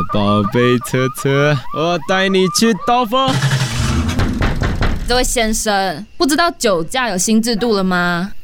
宝贝车车，我带你去兜风。 这位先生，不知道酒驾有新制度了吗？